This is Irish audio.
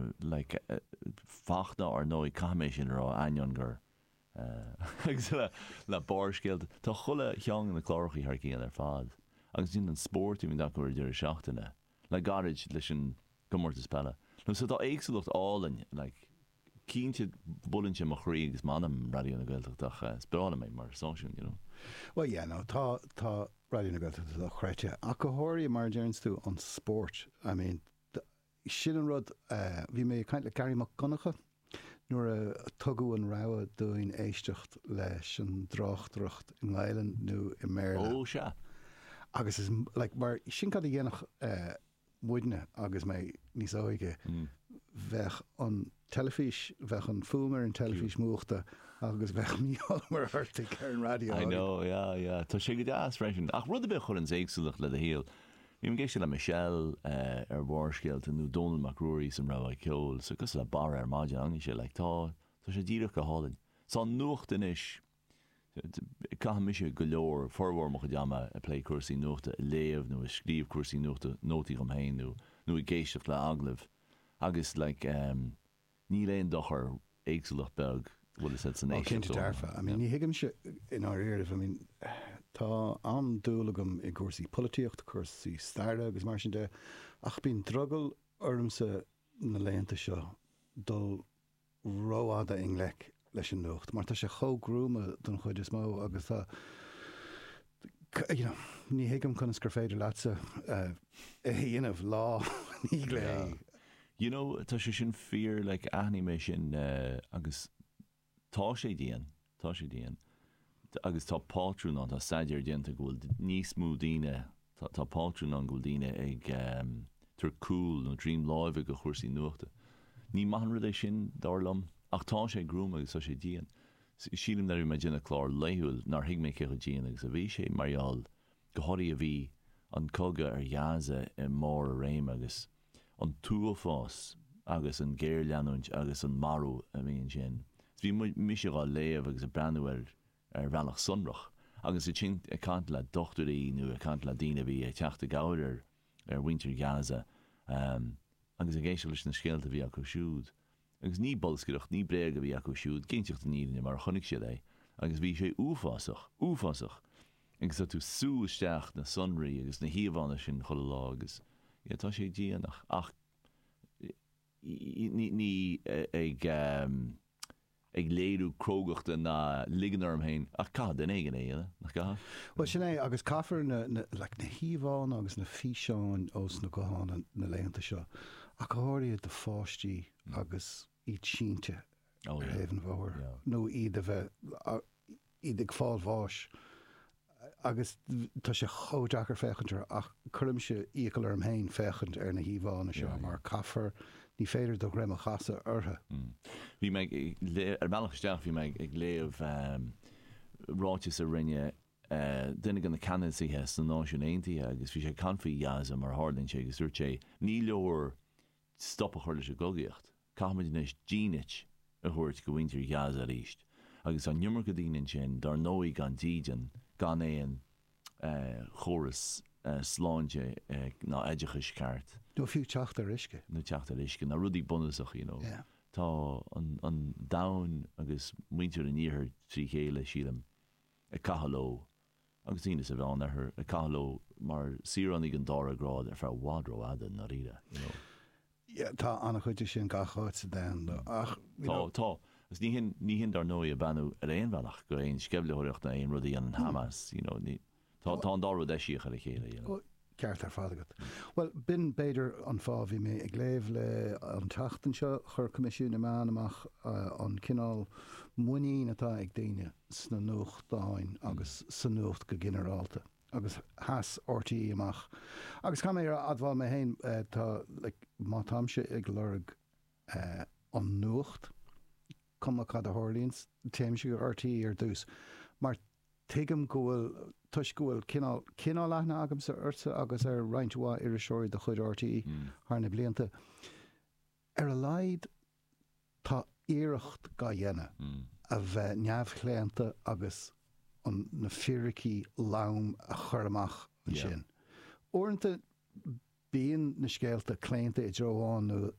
fachna ar nó caiméis sin rá aion gur agus le bárscéalt tá chuile teang na chláirchaí ar cían ar fad agus dín an sport mí da chuir deidir seachtainna le garid leis an gomórta spela. No so tá éagsúlacht álainn cínte bullinte mo chrígus manam radio na Gaeltacht sprána mé mar sáisiún, you know. Well, yeah, no, tá radio na Gaeltacht a chréite. A go háirí mar dearns tú an sport. I mean, sin an rud, bhí mé caint le Gary McGonaghy, nuair a tugadh an rogha dúin éisteacht leis an dráchtrucht in Ireland nó i Maryland. Oh, se. Agus is, like, mar sin cad a dhéanach muidne agus mé níos óige bheith an telefís, bheith an fúmar an telefís múachta agus bheith míolmar hartig ar an radio. I know, yeah. Tá sé go deas freisin. Ach rud a bheith chur an éagsúlacht le a héal. Bhí géiste le Michelle ar bhárscéalt nó Donald McRory san rá ceol, so gus le bar ar máide angin sé le tá sé díreach go hálainn. Tá nuachtain is Caithim mise go leor forhhar mo go deama a play cuasaí nuachta a léamh nó a scríomh cuasaí nuachta nótaí go héin nó i ggéisteach le aglah agus ní léon dochar éagsúlacht beg bhfuil is san éisiú. Cinnte darfa. I mean, ní hiigim se in our éireamh, I mean, tá an dúlagam i cuasaí políocht, cuasaí stairde agus mar sin de ach bín drogel ormsa na léanta seo dul róáda in lech leis an nuacht. Mar tá sé chógrúma don chuid is mó agus tá ní hiigim chun gur féidir lása a dhéanamh lá ní lé. You know, tá sé sin fear like aithní sin agus tá sé díon agus tá pátrún an tá saidir dianta ghfuil níos mú daoine tá pátrún an ghfuil daoine ag tar cool nó dream live go chuirsaí nuachta. Ní maihan rud é sin darlam ach tá sé grúm agus tá sé díon. Sílim na me dina chlár leiúil nar hiig mé chécha díon agus a bhí sé mariaal go háirí a bhí an coga ar jaasa i mór a réim agus an túafás agus an géir leanúint agus an marú a bhíon sin. Bhí mise gá léamh agus a breanú ar bhealach sunrach agus i tin a cant le dochtarí nó a cant le daine bhí a teachta gáir ar winter Gaza agus a géisi leis na scéalta bhí acu siúd. Agus ní bolscireach ní bréag a bhí acu siúd, cinteocht a níine mar chonig sé é, agus bhí sé úfásach. Agus a tú súisteach na sunraí agus na híomhána sin chola lá agus tá sé díanach ach ní ag léadú crógachta na liganar am héin ach cá den éigen é nach cá? Well, sin é agus caafar na híomháin agus na físeáin os na goháin na léanta seo a go háirí de fáistí agus iad sínte éhan bhór nó iad a bheith iad ag fáil bháis agus tá sé chódeachar féchantar ach chuim se ícail ar am héin féchant ar na híomhána seo mar caafar ní féidir do réim a chaasa ortha. Bhí me ar bailachsteach bhí me ag léamh ráitis a rinne duine gan na Canadaithe san náisiúnaontaithe agus bhí sé canfaí jaasa mar hálinn sé agus dúirt sé ní leor stoppa chuir leis a gogaíocht. Caithmid is díanait a thuirt go bhaintear jaasa ríist. Agus an numar go dtíanaan sin dar nóí gan dían gan éon chóras sláinte ná éidechas ceart. Nó fiú teachta risce. Nó teachta risce, na rudí bunasach, you know. Yeah. Tá an dain agus muintear an íthir trí chéile sílam a cahaló agus tíine sa bheán ar a cahaló mar síranig an dára grád ar fear wádro adan na ríide, you know. Yeah, tá anna chuide sin gaáid sa dain. Tá. As ní hin dar nóí a banú ar éon bhealach go éon scebleoireacht na éon rudí an Hamas, you know, tá an dárú deisiach ar a chéile, you know. Ceart ar fád agat. Well, bin beidir an fá bhí mé ag léamh le an tachtain seo chur comisiún amán amach an cinál muí atá ag daine sna nuachtáin agus san nuacht go generalta agus has ortaí amach. Agus cha mé ar adbháil mé héin tá má tamse ag lurg an nuacht cuma cad a hálíns téimse go ortaí ar dús. Mar tuigim gohfuil tuis gohfuil cinál leithna agam sa ursa agus ar reinthá ar a seoir de chud ortaí thna blianta. Ar a laid tá iirecht ga dhéine a bheith neamhchléanta agus an na fíricí lám a chur amach an sin. Uaireanta bíon na scéalta cléanta i dróháin nó